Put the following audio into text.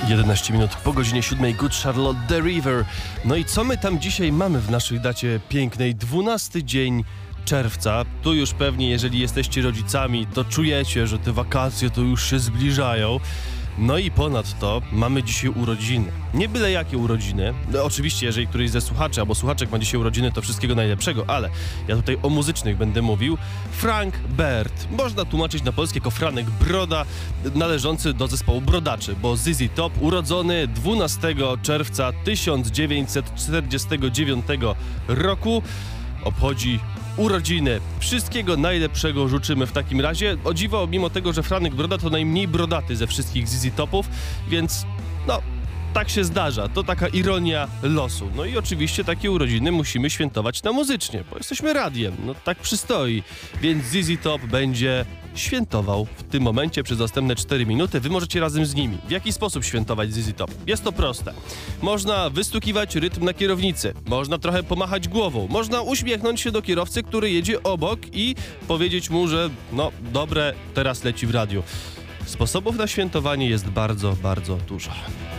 11 minut po godzinie 7. Good Charlotte The River. No i co my tam dzisiaj mamy w naszej dacie pięknej? 12 dzień czerwca. Tu już pewnie, jeżeli jesteście rodzicami, to czujecie, że te wakacje to już się zbliżają. No i ponadto mamy dzisiaj urodziny. Nie byle jakie urodziny. No, oczywiście, jeżeli któryś ze słuchaczy albo słuchaczek ma dzisiaj urodziny, to wszystkiego najlepszego, ale ja tutaj o muzycznych będę mówił. Frank Baird. Można tłumaczyć na polskie jako Franek Broda, należący do zespołu Brodaczy, bo ZZ Top, urodzony 12 czerwca 1949 roku, obchodzi urodziny. Wszystkiego najlepszego życzymy w takim razie. O dziwo, mimo tego, że Franek Broda to najmniej brodaty ze wszystkich ZZ Topów, więc no, tak się zdarza. To taka ironia losu. No i oczywiście takie urodziny musimy świętować na muzycznie, bo jesteśmy radiem. No tak przystoi. Więc ZZ Top będzie świętował w tym momencie przez następne 4 minuty. Wy możecie razem z nimi. W jaki sposób świętować ZZ Top? Jest to proste. Można wystukiwać rytm na kierownicy. Można trochę pomachać głową. Można uśmiechnąć się do kierowcy, który jedzie obok i powiedzieć mu, że no dobre, teraz leci w radiu. Sposobów na świętowanie jest bardzo, bardzo dużo.